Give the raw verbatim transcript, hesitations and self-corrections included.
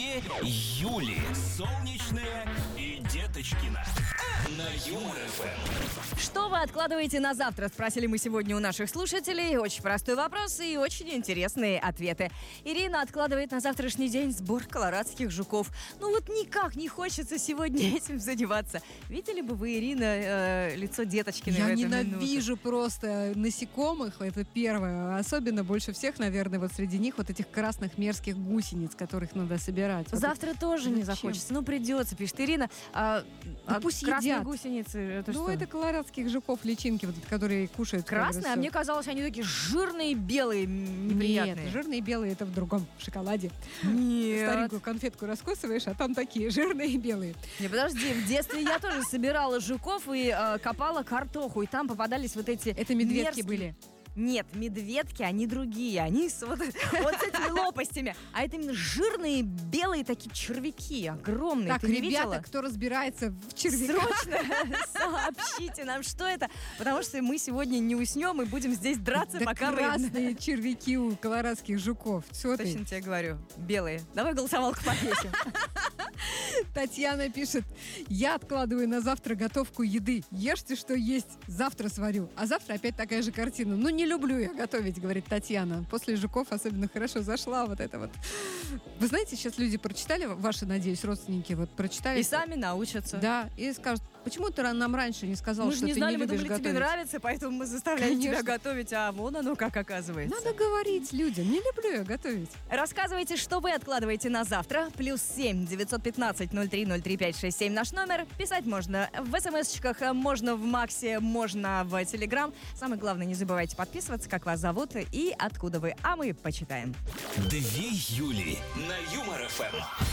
Две Юли. Солнечная и Деточкина. На Юмор эф эм. Что вы откладываете на завтра, спросили мы сегодня у наших слушателей. Очень простой вопрос и очень интересные ответы. Ирина откладывает на завтрашний день сбор колорадских жуков. Ну вот никак не хочется сегодня этим заниматься. Видели бы вы, Ирина, э, лицо Деточкиной в Я эту ненавижу минуту? просто насекомых, это первое. Особенно больше всех, наверное, вот среди них вот этих красных мерзких гусениц, которых надо собирать. Вот Завтра тоже не Зачем? захочется. Ну, придется, пишет Ирина. А, Да а пусть красные едят. гусеницы, это Ну, что? это колорадских жуков, личинки, вот, которые кушают. Красные? А мне казалось, они такие жирные, белые, м, неприятные. Нет, жирные белые это в другом шоколаде. Нет. Старенькую конфетку раскусываешь, а там такие жирные белые. Не, подожди, в детстве я тоже собирала жуков и э, копала картоху, и там попадались вот эти... Это медведки мерзкие- были. Нет, медведки, они другие, они с вот, вот с этими лопастями. А это именно жирные, белые такие червяки, огромные. Так, Ты не ребята, видела? кто разбирается в червяках, Срочно сообщите нам, что это, потому что мы сегодня не уснем и будем здесь драться, да пока вы... красные червяки у колорадских жуков. Все ты. Точно тебе говорю, белые. Давай голосовалку повесим. Татьяна пишет: я откладываю на завтра готовку еды. Ешьте, что есть. Завтра сварю. А завтра опять такая же картина. Ну, не люблю я готовить, говорит Татьяна. После жуков особенно хорошо зашла вот это вот. Вы знаете, сейчас люди прочитали, ваши, надеюсь, родственники, вот прочитали. И сами научатся. Да, и скажут: почему ты нам раньше не сказал, Мы же что не ты знали, не мы любишь думали, тебе готовить? нравится, поэтому мы заставляем тебя Конечно. готовить, а вон оно как оказывается. Надо говорить людям. Не люблю я готовить. Рассказывайте, что вы откладываете на завтра. Плюс семь девятьсот пятнадцать ноль три ноль три пять шесть семь наш номер. Писать можно в смс-очках, можно в Максе, можно в Телеграм. Самое главное, не забывайте подписываться, как вас зовут и откуда вы. А мы почитаем. Две Юли. На Юмор эф эм.